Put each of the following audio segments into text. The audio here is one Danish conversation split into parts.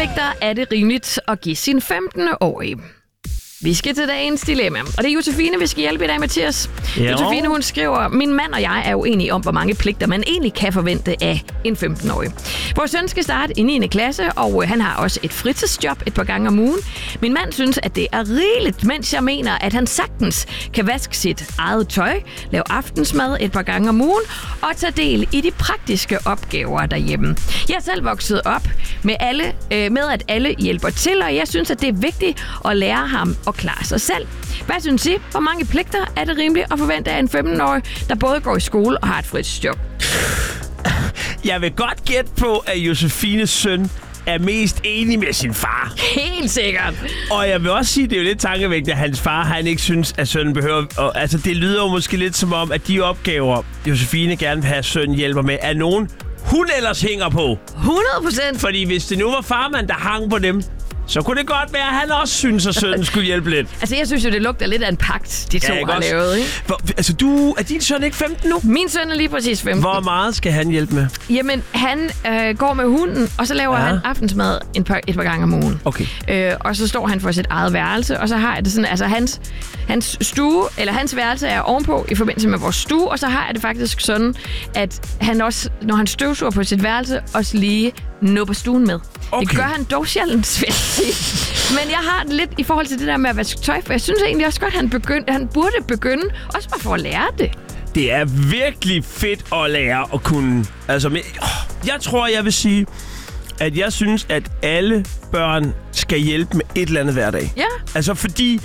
pligter er det rimeligt at give sin 15-årige? Vi skal til dagens dilemma, og det er Josefine, vi skal hjælpe i dag, Mathias. Jo. Josefine, hun skriver, min mand og jeg er uenige om, hvor mange pligter man egentlig kan forvente af en 15-årig. Vores søn skal starte i 9. klasse, og han har også et fritidsjob et par gange om ugen. Min mand synes, at det er rigeligt, mens jeg mener, at han sagtens kan vaske sit eget tøj, lave aftensmad et par gange om ugen og tage del i de praktiske opgaver derhjemme. Jeg er selv vokset op med at alle hjælper til, og jeg synes, at det er vigtigt at lære ham at klare sig selv. Hvad synes I? Hvor mange pligter er det rimeligt at forvente af en 15-årig, der både går i skole og har et fritidsjob? Jeg vil godt gætte på, at Josefines søn er mest enig med sin far. Helt sikkert. Og jeg vil også sige, at det er jo lidt tankevækkende, at hans far, han ikke synes, at sønnen behøver... Og, altså, det lyder jo måske lidt som om, at de opgaver, Josefine gerne vil have sønnen hjælper med, er nogen, hun ellers hænger på. 100%. Fordi hvis det nu var farmand, der hang på dem, så kunne det godt være, at han også synes, at sønnen skulle hjælpe lidt. Altså, jeg synes jo, det lugter lidt af en pagt, de to har lavet, ikke? Altså, er din søn ikke 15 nu? Min søn er lige præcis 15. Hvor meget skal han hjælpe med? Jamen, han går med hunden, og så laver han aftensmad et par gange om ugen. Okay. Og så står han for sit eget værelse, og så har jeg det sådan, altså hans stue, eller hans værelse er ovenpå i forbindelse med vores stue, og så har jeg det faktisk sådan, at han også, når han støvsuger på sit værelse, også lige nupper stuen med. Okay. Det gør han dog sjældent, vil jeg sige. Men jeg har det lidt i forhold til det der med at vaske tøj, for jeg synes egentlig også godt, han burde begynde, også bare for at lære det. Det er virkelig fedt at lære at kunne. Altså, jeg tror, jeg vil sige, at jeg synes, at alle børn skal hjælpe med et eller andet hver dag. Ja. Altså, fordi...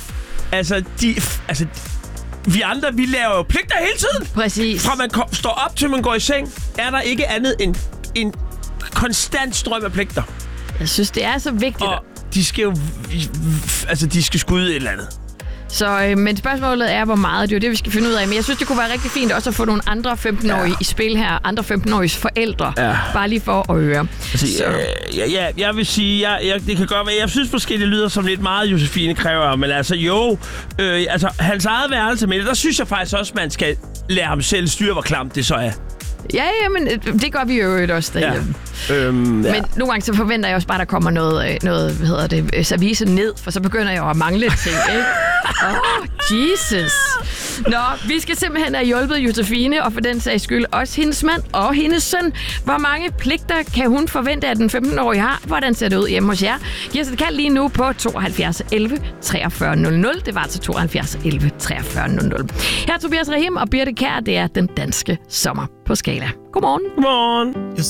vi andre, vi laver jo pligter hele tiden. Præcis. Fra man står op til man går i seng, er der ikke andet end en konstant strøm af pligter. Jeg synes, det er så vigtigt. Og de skal jo... de skal skyde et eller andet. Så, men spørgsmålet er, hvor meget. Det er jo det, vi skal finde ud af. Men jeg synes, det kunne være rigtig fint også at få nogle andre 15-årige i spil her. Andre 15-åriges forældre. Ja. Bare lige for at høre. Altså, jeg vil sige, det kan godt være. Jeg synes måske, det lyder som lidt meget, Josefine kræver. Men altså, hans eget værelse med det, der synes jeg faktisk også, man skal lære ham selv styre, hvor klamt det så er. Ja, men det gør vi jo også derhjemme. Ja. Men nogle gange så forventer jeg også bare, at der kommer noget service ned, for så begynder jeg jo at mangle ting, ikke? Jesus. Nå, vi skal simpelthen have hjulpet Josefine, og for den sags skyld også hendes mand og hendes søn. Hvor mange pligter kan hun forvente, at den 15-årige har? Hvordan ser det ud hjemme hos jer? Giv os et kald lige nu på 72 11 43 00. Det var altså 72 11 43 00. Her er Tobias Rahim og Birte Kjær. Det er Den Danske Sommer på Skala. Godmorgen. Godmorgen.